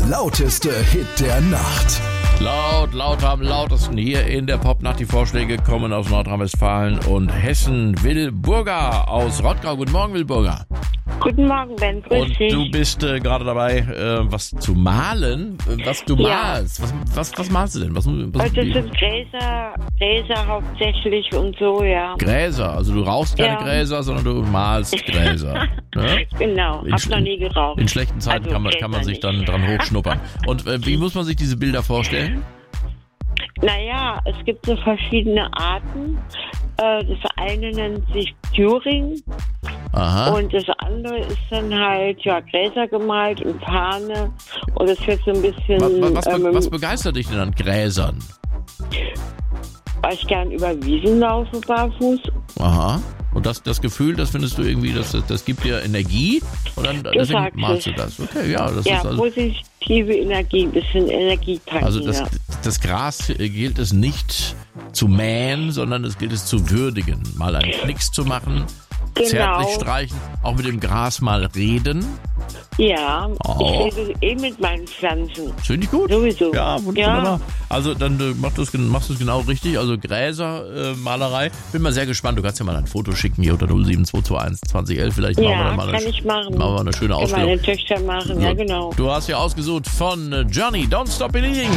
lauteste Hit der Nacht. Laut am lautesten hier in der Popnacht. Die Vorschläge kommen aus Nordrhein-Westfalen und Hessen. Will Burger aus Rottgau. Guten Morgen, Will Burger. Guten Morgen, Ben. Grüß dich. Und du bist gerade dabei, was zu malen. Was du malst. Was malst du denn? Was Das sind Gräser hauptsächlich und so, ja. Gräser. Also du rauchst keine Gräser, sondern du malst Gräser. Ne? Genau. Hab noch nie geraucht. In schlechten Zeiten Also kann man sich Gräser dann dran hochschnuppern. Und wie muss man sich diese Bilder vorstellen? Naja, es gibt so verschiedene Arten. Das eine nennt sich Thüring. Aha. Und das andere ist dann halt, Gräser gemalt und Fahne. Und es wird so ein bisschen... Was begeistert dich denn an Gräsern? Weil ich gern über Wiesen laufe, barfuß. Aha. Und das Gefühl, das findest du irgendwie, das gibt dir Energie? Und dann deswegen malst du das. Okay, ja. Das ist also, positive Energie, ein bisschen Energie tanken. Also das Gras gilt es nicht zu mähen, sondern es gilt es zu würdigen. Mal einen Knicks zu machen, zärtlich streichen, auch mit dem Gras mal reden. Ja, ich rede mit meinen Pflanzen. Finde ich gut. Sowieso. Ja, wunderbar. Ja. Also dann machst du es genau richtig. Also Gräsermalerei. Bin mal sehr gespannt. Du kannst ja mal ein Foto schicken hier unter 07221 2011. Vielleicht machen wir dann mal machen wir eine schöne Ausstellung. Meine Töchter machen, ja genau. Du hast ja ausgesucht von Johnny, Don't Stop Believing.